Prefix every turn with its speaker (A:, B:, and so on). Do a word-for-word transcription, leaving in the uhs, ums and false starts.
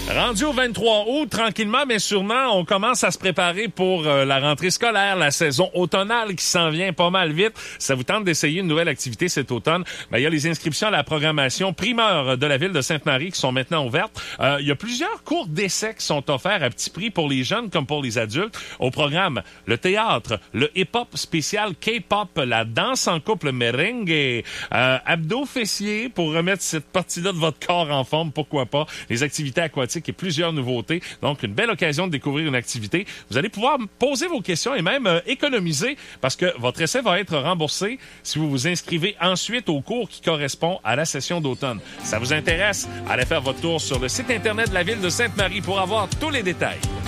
A: Rendu au vingt-trois août, tranquillement mais sûrement, on commence à se préparer pour euh, la rentrée scolaire, la saison automnale qui s'en vient pas mal vite. Ça vous tente d'essayer une nouvelle activité cet automne? Ben, il y a les inscriptions à la programmation primeur de la ville de Sainte-Marie qui sont maintenant ouvertes. Euh, il y a plusieurs cours d'essais qui sont offerts à petit prix pour les jeunes comme pour les adultes. Au programme, le théâtre, le hip-hop spécial K-pop, la danse en couple merengue, euh, abdos fessiers pour remettre cette partie-là de votre corps en forme, pourquoi pas, les activités aquatiques et plusieurs nouveautés. Donc, une belle occasion de découvrir une activité. Vous allez pouvoir poser vos questions et même euh, économiser parce que votre essai va être remboursé si vous vous inscrivez ensuite au cours qui correspond à la session d'automne. Ça vous intéresse? Allez faire votre tour sur le site Internet de la ville de Sainte-Marie pour avoir tous les détails.